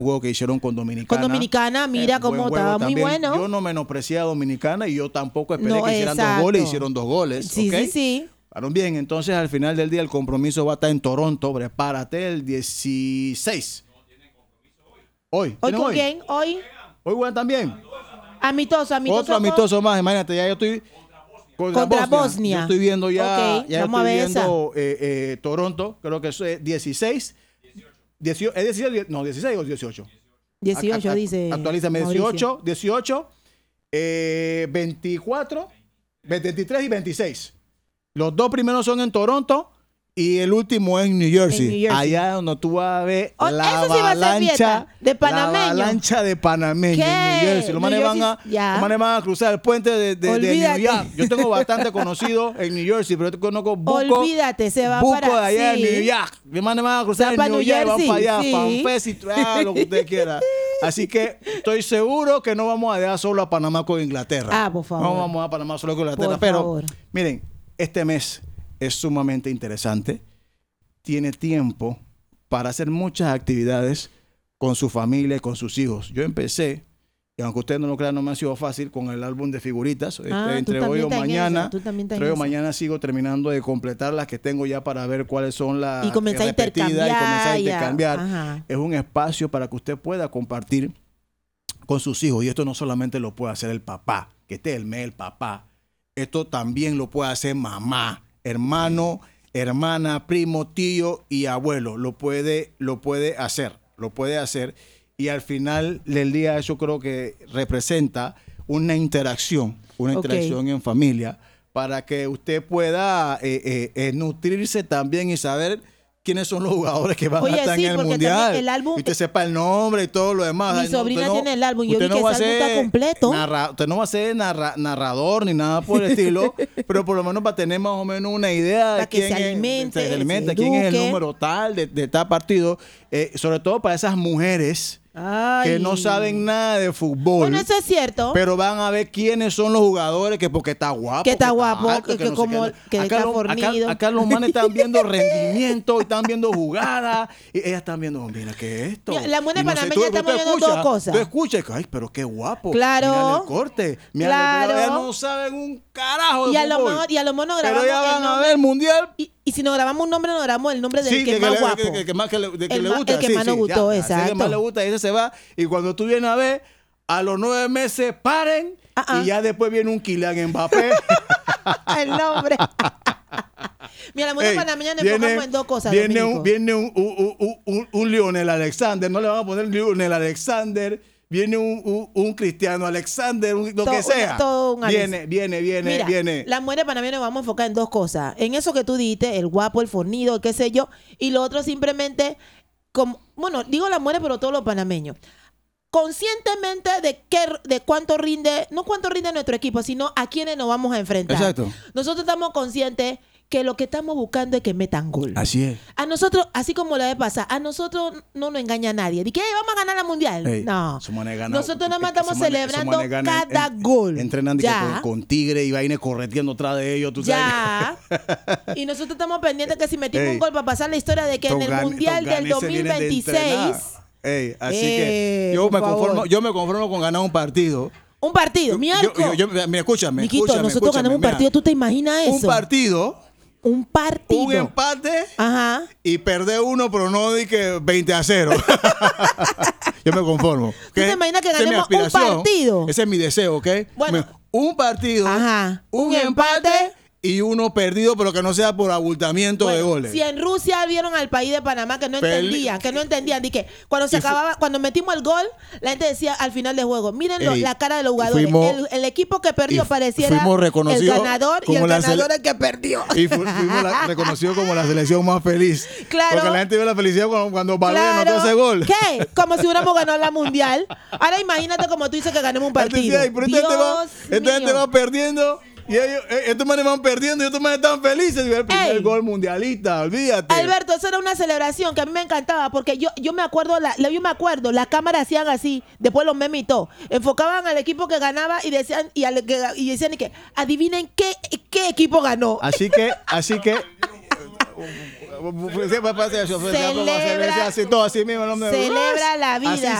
juego que hicieron con Dominicana. Con Dominicana, mira cómo estaba muy bueno. Yo no menosprecié a Dominicana y yo tampoco esperé que hicieran exacto. 2 goles, hicieron 2 goles. Sí, ¿okay? sí. Jugaron bien, entonces al final del día el compromiso va a estar en Toronto. Prepárate el 16. Hoy. ¿Hoy con quién? Hoy. Hoy juegan también. Amistoso. Otro amistoso más, imagínate, ya yo estoy contra Bosnia. Yo estoy viendo ya, Okay, ya vamos a estoy ver viendo Toronto, creo que eso es 16. 18, ¿es 16? No, 16 o 18. 18 dice. Actualízame, 18, 24, 23 y 26. Los 2 primeros son en Toronto y el último es en New Jersey. Allá donde tú vas a ver la avalancha de panameños. La avalancha de panameños en New Jersey. Los manes van a cruzar el puente de New York. Yo tengo bastante conocido en New Jersey, pero yo conozco Buco. Olvídate, se va Buco para de allá en New York. Los manes van a cruzar en New York, van para allá, FanFest y lo que usted quiera. Así que estoy seguro que no vamos a dejar solo a Panamá con Inglaterra. Por favor. No vamos a Panamá solo con Inglaterra. Pero, miren, este mes es sumamente interesante. Tiene tiempo para hacer muchas actividades con su familia y con sus hijos. Yo empecé, y aunque ustedes no lo crean, no me ha sido fácil con el álbum de figuritas. Entre hoy o mañana. Entre hoy o mañana sigo terminando de completar las que tengo ya para ver cuáles son las repetidas y comenzar a intercambiar. Ajá. Es un espacio para que usted pueda compartir con sus hijos. Y esto no solamente lo puede hacer el papá, que esté el papá. Esto también lo puede hacer mamá, hermano, hermana, primo, tío y abuelo. Lo puede hacer. Y al final del día eso creo que representa una interacción en familia para que usted pueda nutrirse también y saber quiénes son los jugadores que van a estar en el mundial. El álbum, y usted sepa el nombre y todo lo demás. Mi sobrina tiene el álbum. Yo vi que ese álbum está completo. Usted no va a ser narrador ni nada por el estilo, pero por lo menos va a tener más o menos una idea de quién quién es el número tal de tal partido. Sobre todo para esas mujeres que no saben nada de fútbol. Bueno, eso es cierto. Pero van a ver quiénes son los jugadores, que porque está guapo. Que está guapo, alto, que como que está fornido. Acá los manes están viendo rendimiento, están viendo jugadas, y ellas están viendo, mira, ¿qué es esto? La mujer panameña estamos viendo 2 cosas. Tú escuchas, ay, pero qué guapo. Claro. Mira el corte. Mira, ellas no saben un carajo de fútbol. Y a lo mejor nos grabamos. Pero ya van a ver el mundial. Y si nos grabamos un nombre, nos grabamos el nombre del que más guapo. El que más le gusta. El que más nos gustó, exacto. El que más le gusta, y ese se va. Y cuando tú vienes a ver, a los 9 meses, paren. Y ya después viene un Kylian Mbappé. El nombre. Mira, la mujer panameña nos enfocamos en 2 cosas. Viene un Lionel Alexander. No le van a poner Lionel Alexander. Viene un Cristiano Alexander, lo que sea. Viene. Las mujeres panameñas nos vamos a enfocar en 2 cosas. En eso que tú dijiste, el guapo, el fornido, el qué sé yo. Y lo otro simplemente, digo las mujeres, pero todos los panameños. Conscientemente de cuánto rinde, no cuánto rinde nuestro equipo, sino a quiénes nos vamos a enfrentar. Exacto. Nosotros estamos conscientes que lo que estamos buscando es que metan gol. Así es. A nosotros, así como la vez pasada, a nosotros no nos engaña nadie. ¿De qué vamos a ganar la mundial? No. Nosotros nada más estamos celebrando cada gol. Entrenan con Tigre y vaina correteando atrás de ellos. ¿Tú sabes? Y nosotros estamos pendientes que si metimos un gol para pasar la historia de que en el mundial del 2026. Así que yo me conformo con ganar un partido. Un partido, escúchame. Miquito, nosotros ganamos un partido, ¿tú te imaginas eso? Un empate. Ajá. Y perder 1, pero no di que 20-0. Yo me conformo. ¿Tú te imaginas que ganemos un partido? Ese es mi deseo, ¿ok? Bueno. Un partido. Ajá. Un empate. Y 1 perdido, pero que no sea por abultamiento de goles. Si en Rusia vieron al país de Panamá que no entendían, di que cuando metimos el gol, la gente decía al final del juego, miren la cara de los jugadores. El equipo que perdió pareciera el ganador y el ganador el que perdió. Y fuimos reconocidos como la selección más feliz. Claro. Porque la gente vio la felicidad cuando Valverde anotó ese gol. ¿Qué? Como si hubiéramos ganado la mundial. Ahora imagínate como tú dices que ganemos un partido. Esta gente va perdiendo. Y estos manes van perdiendo y estos manes están felices. El primer gol mundialista, olvídate. Alberto, eso era una celebración que a mí me encantaba porque yo me acuerdo, las cámaras hacían así, después los memes y todo. Enfocaban al equipo que ganaba y decían y decían que adivinen qué equipo ganó. Así que Siempre pasa eso. Celebra así, todo así mismo. Celebra la vida. Así